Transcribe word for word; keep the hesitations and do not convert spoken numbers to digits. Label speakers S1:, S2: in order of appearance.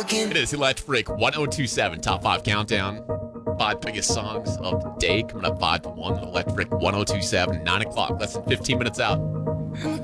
S1: walking.
S2: It is Electric one oh two seven Top five Countdown. Five biggest songs of the day coming up five to one. Electric one oh two seven, nine o'clock, less than fifteen minutes out.
S1: I'm a